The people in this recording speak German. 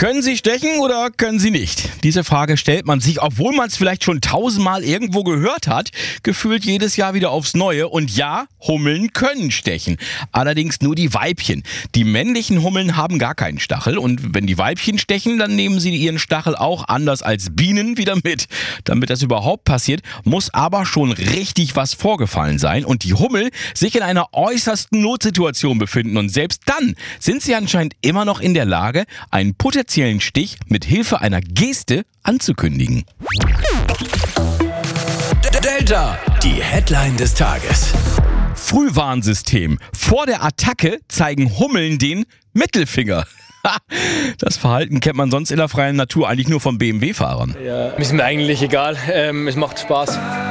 Können Sie stechen oder können Sie nicht? Diese Frage stellt man sich, obwohl man es vielleicht schon 1000-mal irgendwo gehört hat, gefühlt jedes Jahr wieder aufs Neue. Und ja, Hummeln können stechen. Allerdings nur die Weibchen. Die männlichen Hummeln haben gar keinen Stachel. Und wenn die Weibchen stechen, dann nehmen sie ihren Stachel auch anders als Bienen wieder mit. Damit das überhaupt passiert, muss aber schon richtig was vorgefallen sein und die Hummel sich in einer äußersten Notsituation befinden. Und selbst dann sind sie anscheinend immer noch in der Lage, einen potenziellen Stich mit Hilfe einer Geste anzukündigen. Delta, die Headline des Tages. Frühwarnsystem. Vor der Attacke zeigen Hummeln den Mittelfinger. Das Verhalten kennt man sonst in der freien Natur eigentlich nur von BMW-Fahrern. Ja, ist mir eigentlich egal. Es macht Spaß.